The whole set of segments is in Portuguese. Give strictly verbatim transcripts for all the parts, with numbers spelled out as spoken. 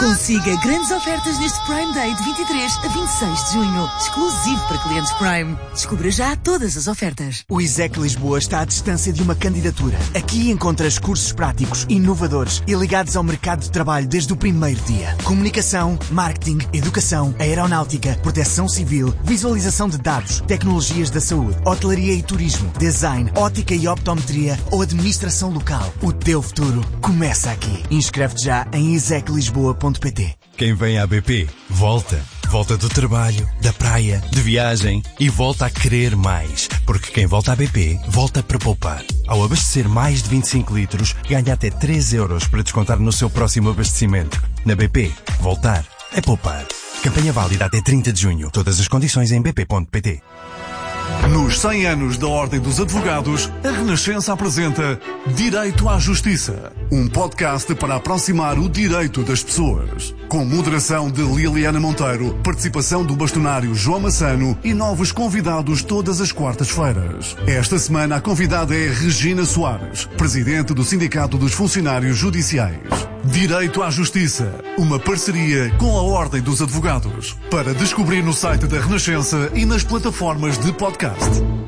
Consiga grandes ofertas neste Prime Day de vinte e três a vinte e seis de junho. Exclusivo para clientes Prime. Descubra já todas as ofertas. O ISEC Lisboa está à distância de uma candidatura. Aqui encontras cursos práticos, inovadores e ligados ao mercado de trabalho desde o primeiro dia. Comunicação, marketing, educação, aeronáutica, proteção civil, visualização de dados, tecnologias da saúde, hotelaria e turismo, design, ótica e optometria ou administração local. O teu futuro começa aqui. Inscreve-te já em isec lisboa ponto pt. Quem vem à B P, volta. Volta do trabalho, da praia, de viagem e volta a querer mais. Porque quem volta à B P, volta para poupar. Ao abastecer mais de vinte e cinco litros, ganha até três euros para descontar no seu próximo abastecimento. Na B P, voltar é poupar. Campanha válida até trinta de junho. Todas as condições em b p ponto p t. Nos cem anos da Ordem dos Advogados, a Renascença apresenta Direito à Justiça, um podcast para aproximar o direito das pessoas. Com moderação de Liliana Monteiro, participação do bastonário João Massano e novos convidados todas as quartas-feiras. Esta semana a convidada é Regina Soares, presidente do Sindicato dos Funcionários Judiciais. Direito à Justiça, uma parceria com a Ordem dos Advogados. Para descobrir no site da Renascença e nas plataformas de podcast.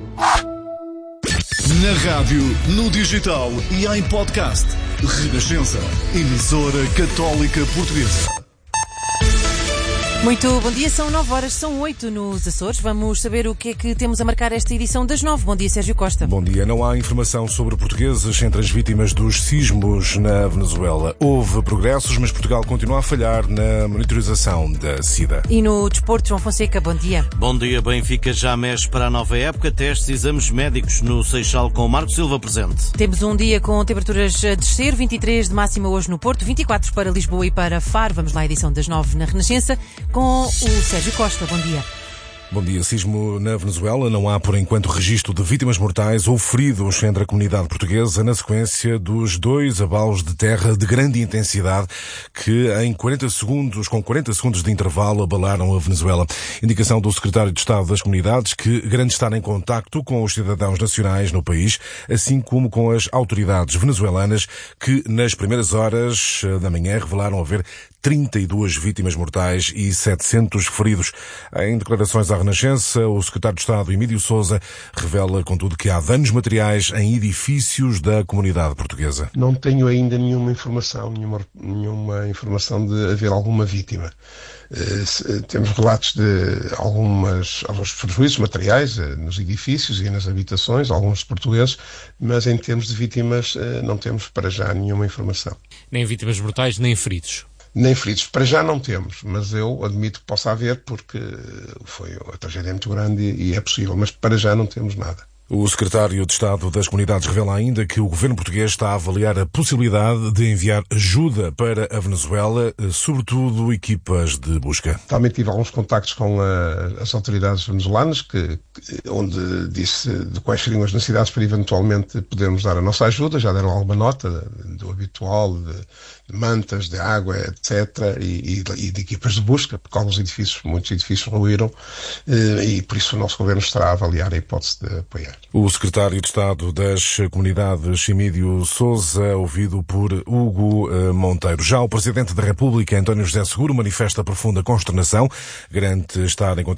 Na rádio, no digital e em podcast. Renascença, emissora católica portuguesa. Muito bom dia, são nove horas, são oito nos Açores. Vamos saber o que é que temos a marcar esta edição das nove. Bom dia, Sérgio Costa. Bom dia. Não há informação sobre portugueses entre as vítimas dos sismos na Venezuela. Houve progressos, mas Portugal continua a falhar na monitorização da SIDA. E no desporto, João Fonseca, bom dia. Bom dia, Benfica já mexe para a nova época. Testes e exames médicos no Seixal com Marco Silva presente. Temos um dia com temperaturas a descer, vinte e três de máxima hoje no Porto, vinte e quatro para Lisboa e para Faro. Vamos lá à edição das nove na Renascença com o Sérgio Costa. Bom dia. Bom dia. Sismo na Venezuela. Não há, por enquanto, registro de vítimas mortais ou feridos entre a comunidade portuguesa na sequência dos dois abalos de terra de grande intensidade que, em quarenta segundos, com quarenta segundos de intervalo, abalaram a Venezuela. Indicação do secretário de Estado das Comunidades, que garante estar em contacto com os cidadãos nacionais no país, assim como com as autoridades venezuelanas, que, nas primeiras horas da manhã, revelaram haver trinta e duas vítimas mortais e setecentos feridos. Em declarações à Renascença, o secretário de Estado, Emílio Sousa, revela, contudo, que há danos materiais em edifícios da comunidade portuguesa. Não tenho ainda nenhuma informação, nenhuma, nenhuma informação de haver alguma vítima. Uh, temos relatos de algumas, alguns prejuízos materiais uh, nos edifícios e nas habitações, alguns portugueses, mas em termos de vítimas uh, não temos para já nenhuma informação. Nem vítimas mortais, nem feridos. Nem feridos. Para já não temos, mas eu admito que possa haver porque foi, a tragédia é muito grande e é possível, mas para já não temos nada. O secretário de Estado das Comunidades revela ainda que o governo português está a avaliar a possibilidade de enviar ajuda para a Venezuela, sobretudo equipas de busca. Também tive alguns contactos com a, as autoridades venezuelanas, que, onde disse de quais seriam as necessidades para eventualmente podermos dar a nossa ajuda. Já deram alguma nota do habitual, de, de mantas, de água, etcétera, e, e, e de equipas de busca, porque alguns edifícios, muitos edifícios ruíram, e por isso o nosso governo estará a avaliar a hipótese de apoiar. O secretário de Estado das Comunidades, Emílio Sousa, ouvido por Hugo Monteiro. Já o presidente da República, António José Seguro, manifesta profunda consternação, garante estar em